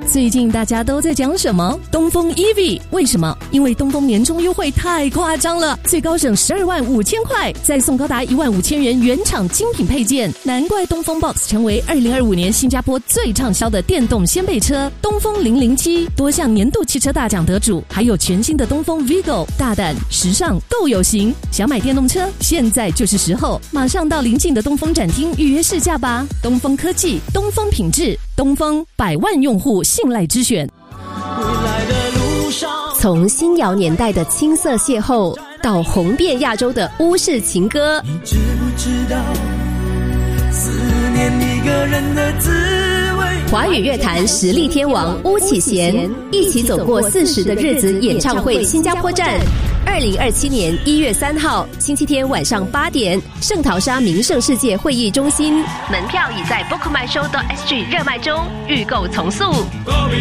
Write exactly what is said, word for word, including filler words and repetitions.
最近大家都在讲什么？东风 E V， 为什么？因为东风年终优惠太夸张了，最高省十二万五千块，再送高达一万五千元原厂精品配件，难怪东风 Box 成为二零二五年新加坡最畅销的电动掀背车。东风零零七多项年度汽车大奖得主，还有全新的东风 Vigo， 大胆、时尚、够有型。想买电动车，现在就是时候，马上到邻近的东风展厅预约试驾吧。东风科技，东风品质，东风百万用户信赖之选。 从新谣年代的青涩邂逅，到红遍亚洲的乌式情歌， 你知不知道思念一个人的滋味？ 华语乐坛实力天王巫启贤一起走过四十的日子演唱会新加坡站，二零二七年一月三号星期天晚上八点，圣淘沙名胜世界会议中心，门票已在 book my show dot s g 热卖中，预购从速。